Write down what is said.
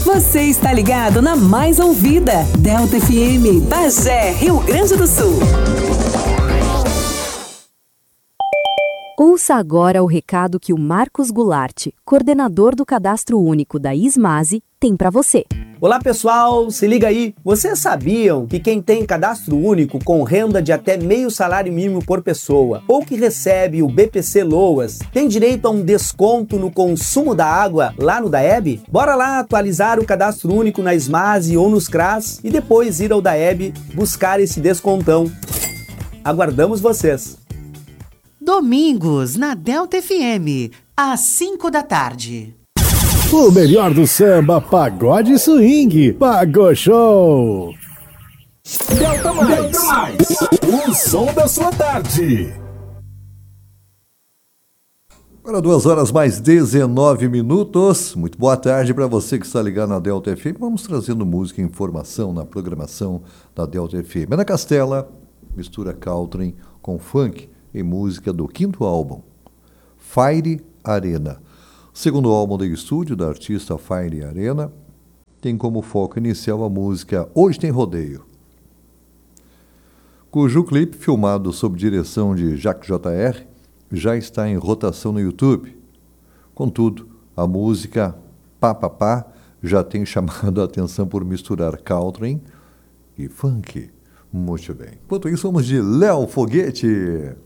Você está ligado na mais ouvida, Delta FM, Bagé, Rio Grande do Sul. Ouça agora o recado que o Marcos Goulart, coordenador do Cadastro Único da Ismase, tem para você. Olá pessoal, se liga aí. Vocês sabiam que quem tem cadastro único com renda de até meio salário mínimo por pessoa ou que recebe o BPC Loas tem direito a um desconto no consumo da água lá no DAEB? Bora lá atualizar o cadastro único na Ismase ou nos CRAS e depois ir ao DAEB buscar esse descontão. Aguardamos vocês! Domingos, na Delta FM, às 5 da tarde. O melhor do samba, pagode e swing. Pagou Show. Delta Mais. O som da sua tarde. Agora 2h mais 19. Muito boa tarde para você que está ligado na Delta FM. Vamos trazendo música e informação na programação da Delta FM. Ana Castela mistura country com funk em música do quinto álbum, Fire Arena. O segundo álbum de estúdio da artista Fire Arena tem como foco inicial a música Hoje Tem Rodeio, cujo clipe, filmado sob direção de Jacques JR, já está em rotação no YouTube. Contudo, a música Pá Pá Pá já tem chamado a atenção por misturar country e funk. Muito bem. Enquanto isso, vamos de Léo Foguete.